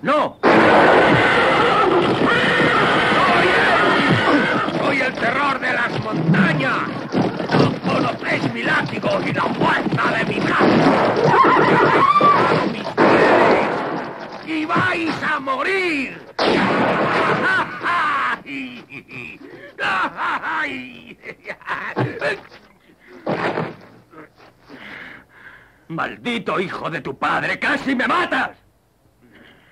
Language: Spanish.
¡No! ¡Soy el terror de las montañas! ¡No conocéis mi látigo y la fuerza de mi brazo! ¡Mis pies! ¡Y vais a morir! ¡Maldito hijo de tu padre! ¡Casi me matas!